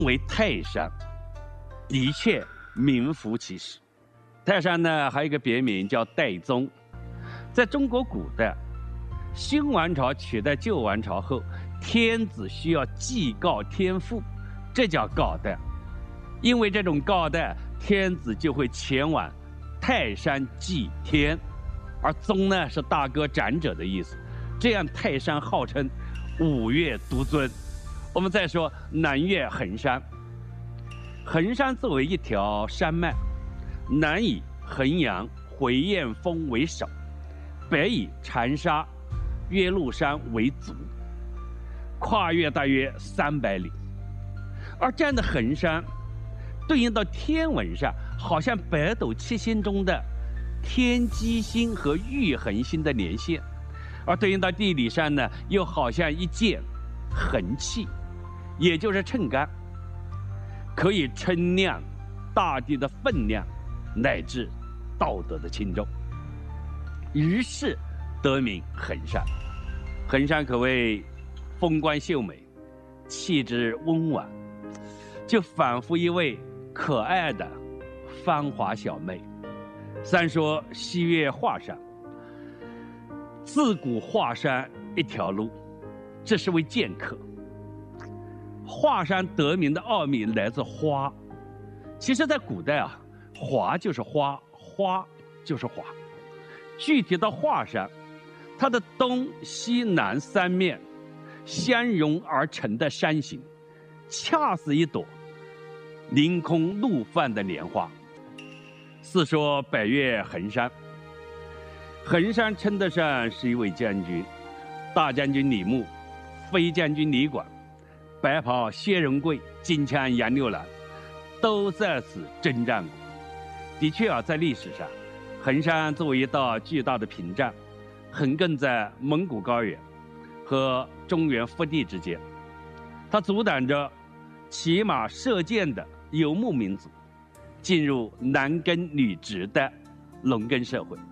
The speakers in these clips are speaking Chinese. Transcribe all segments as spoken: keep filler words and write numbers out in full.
为泰山，的确名副其实。泰山呢，还有一个别名叫岱宗。在中国古代，新王朝取代旧王朝后，天子需要祭告天父，这叫告代。因为这种告代，天子就会前往泰山祭天，而宗呢是大哥长者的意思。这样泰山号称五岳独尊。我们再说南岳衡山，衡山作为一条山脉，南以衡阳、回雁峰为首，北以长沙、岳麓山为足，跨越大约三百里。而这样的衡山，对应到天文上，好像北斗七星中的天机星和玉衡星的连线；而对应到地理上呢，又好像一件衡器，也就是秤杆，可以称量大地的分量，乃至道德的轻重。于是得名衡山。衡山可谓风光秀美，气质温婉，就仿佛一位可爱的芳华小妹。三说西岳华山，自古华山一条路，这是位剑客。华山得名的奥秘来自花，其实在古代啊，华就是花，花就是华。具体到华山，它的东西南三面相融而成的山形，恰似一朵凌空怒放的莲花。四说北岳衡山，衡山称得上是一位将军，大将军李牧、飞将军李广、白袍薛仁贵、金枪杨六郎都在此征战过。的确啊，在历史上，衡山作为一道巨大的屏障，横亘在蒙古高原和中原腹地之间，它阻挡着骑马射箭的游牧民族进入男耕女织的农耕社会。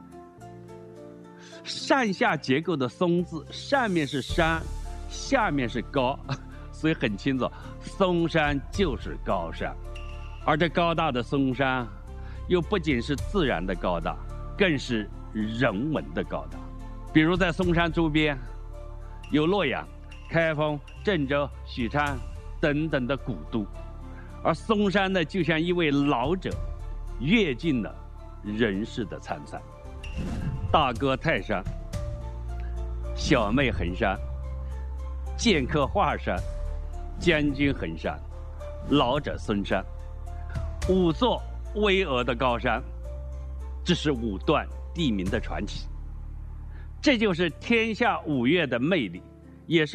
上下结构的松字，上面是山，下面是高，所以很清楚，嵩山就是高山。而这高大的嵩山，又不仅是自然的高大，更是人文的高大。比如在嵩山周边，有洛阳、开封、郑州、许昌等等的古都，而嵩山呢，就像一位老者，阅尽了人世的沧桑。大哥泰山，小妹衡山，剑客华山，将军衡山，老者嵩山，五座巍峨的高山，这是五段地名的传奇。这就是天下五岳的魅力，也是